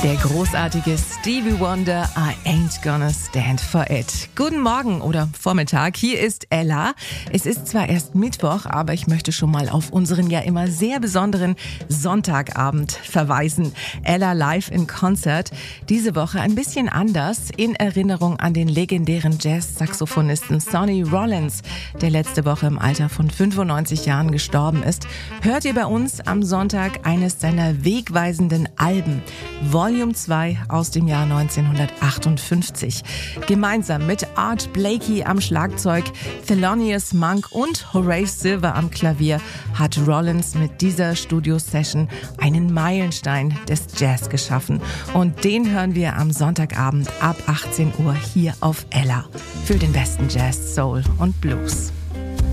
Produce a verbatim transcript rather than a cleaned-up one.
Der großartige Stevie Wonder, I Ain't Gonna Stand For It. Guten Morgen oder Vormittag, hier ist Ella. Es ist zwar erst Mittwoch, aber ich möchte schon mal auf unseren ja immer sehr besonderen Sonntagabend verweisen. Ella live in Concert. Diese Woche ein bisschen anders, in Erinnerung an den legendären Jazz-Saxophonisten Sonny Rollins, der letzte Woche im Alter von fünfundneunzig Jahren gestorben ist. Hört ihr bei uns am Sonntag eines seiner wegweisenden Alben, Volume zwei aus dem Jahr neunzehnhundertachtundfünfzig. Gemeinsam mit Art Blakey am Schlagzeug, Thelonious Monk und Horace Silver am Klavier hat Rollins mit dieser Studio-Session einen Meilenstein des Jazz geschaffen. Und den hören wir am Sonntagabend ab achtzehn Uhr hier auf Ella für den besten Jazz, Soul und Blues.